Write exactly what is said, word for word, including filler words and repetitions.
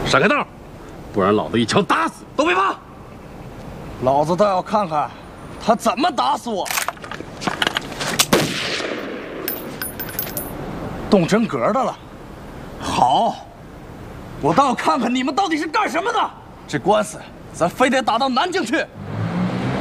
闪开道，不然老子一枪打死！ 都别怕，老子倒要看看他怎么打死我。动真格的了，好，我倒要看看你们到底是干什么的。这官司咱非得打到南京去。